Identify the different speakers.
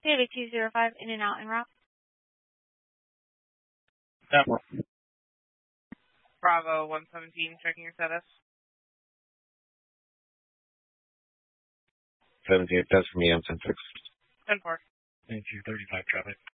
Speaker 1: David 205 in and out en route.
Speaker 2: Bravo 117, checking your status.
Speaker 3: 17, that's for me, I'm 10-6.
Speaker 2: 10-4.
Speaker 4: 235 traffic.